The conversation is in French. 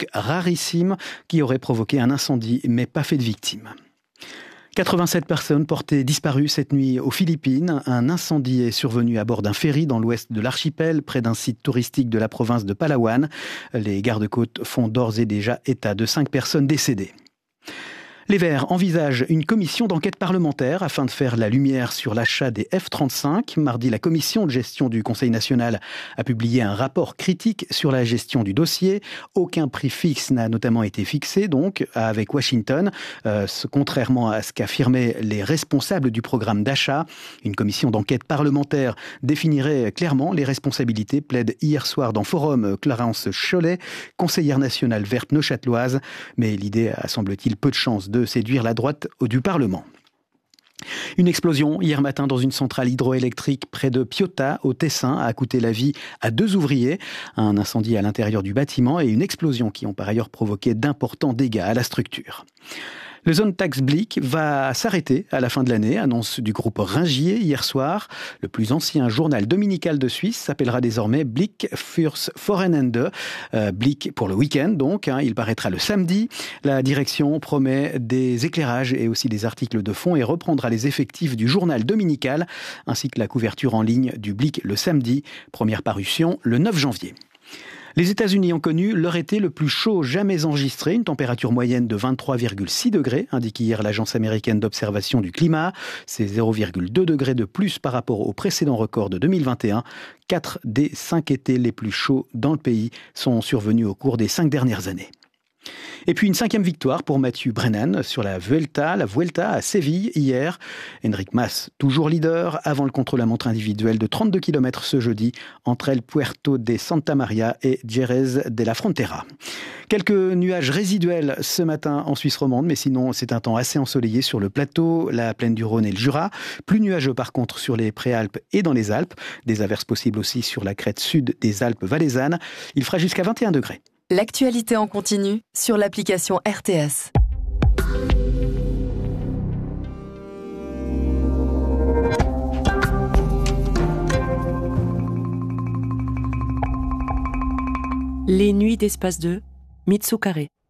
donc rarissime, qui aurait provoqué un incendie mais pas fait de victimes. 87 personnes portées disparues cette nuit aux Philippines. Un incendie est survenu à bord d'un ferry dans l'ouest de l'archipel, près d'un site touristique de la province de Palawan. Les gardes-côtes font d'ores et déjà état de 5 personnes décédées. Les Verts envisagent une commission d'enquête parlementaire afin de faire la lumière sur l'achat des F-35. Mardi, la commission de gestion du Conseil national a publié un rapport critique sur la gestion du dossier. Aucun prix fixe n'a notamment été fixé, donc, avec Washington, contrairement à ce qu'affirmaient les responsables du programme d'achat. Une commission d'enquête parlementaire définirait clairement les responsabilités, plaide hier soir dans Forum Clarence Chollet, conseillère nationale verte neuchâteloise. Mais l'idée a, semble-t-il, peu de chance de séduire la droite du Parlement. Une explosion hier matin dans une centrale hydroélectrique près de Piota, au Tessin, a coûté la vie à 2 ouvriers. Un incendie à l'intérieur du bâtiment et une explosion qui ont par ailleurs provoqué d'importants dégâts à la structure. Le Zone Tax Blick va s'arrêter à la fin de l'année, annonce du groupe Ringier hier soir. Le plus ancien journal dominical de Suisse s'appellera désormais Blick fürs Wochenende. Blick pour le week-end donc, il paraîtra le samedi. La direction promet des éclairages et aussi des articles de fond et reprendra les effectifs du journal dominical ainsi que la couverture en ligne du Blick le samedi. Première parution le 9 janvier. Les États-Unis ont connu leur été le plus chaud jamais enregistré, une température moyenne de 23,6 degrés, indique hier l'Agence américaine d'observation du climat. C'est 0,2 degrés de plus par rapport au précédent record de 2021. 4 des 5 étés les plus chauds dans le pays sont survenus au cours des 5 dernières années. Et puis une 5e victoire pour Mathieu Brennan sur la Vuelta à Séville hier. Enric Mas, toujours leader, avant le contre-la-montre individuel de 32 km ce jeudi entre El Puerto de Santa Maria et Jerez de la Frontera. Quelques nuages résiduels ce matin en Suisse romande, mais sinon c'est un temps assez ensoleillé sur le plateau, la plaine du Rhône et le Jura. Plus nuageux par contre sur les Préalpes et dans les Alpes. Des averses possibles aussi sur la crête sud des Alpes valaisannes. Il fera jusqu'à 21 degrés. L'actualité en continu sur l'application RTS. Les nuits d'Espace 2, Mitsu Carré.